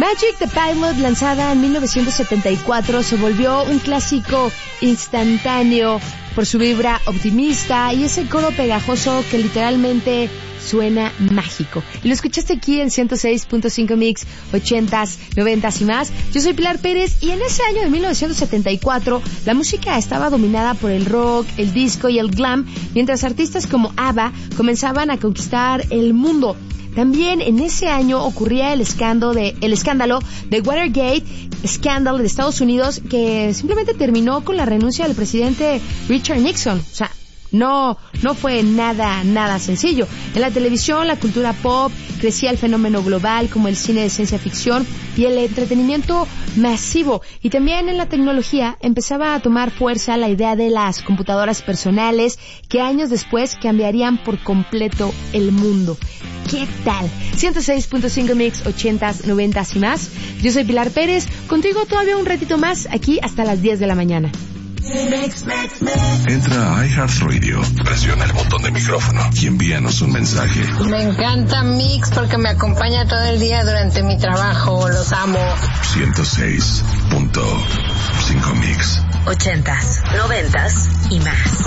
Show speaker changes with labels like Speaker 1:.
Speaker 1: Magic the Pilot, lanzada en 1974, se volvió un clásico instantáneo por su vibra optimista y ese coro pegajoso que literalmente suena mágico. Y lo escuchaste aquí en 106.5 Mix, 80s, 90s y más. Yo soy Pilar Pérez y en ese año de 1974 la música estaba dominada por el rock, el disco y el glam, mientras artistas como ABBA comenzaban a conquistar el mundo. También en ese año ocurría el escándalo de Watergate, escándalo de Estados Unidos, que simplemente terminó con la renuncia del presidente Richard Nixon. O sea, no fue nada sencillo. En la televisión, la cultura pop, crecía el fenómeno global como el cine de ciencia ficción y el entretenimiento masivo. Y también en la tecnología empezaba a tomar fuerza la idea de las computadoras personales que años después cambiarían por completo el mundo. ¿Qué tal? 106.5 Mix, 80s, 90s y más. Yo soy Pilar Pérez, contigo todavía un ratito más, aquí hasta las 10 de la mañana.
Speaker 2: Entra a iHeartRadio, presiona el botón de micrófono y envíanos un mensaje.
Speaker 3: Me encanta Mix porque me acompaña todo el día durante mi trabajo, los amo.
Speaker 2: 106.5 Mix.
Speaker 4: 80s, 90s y más.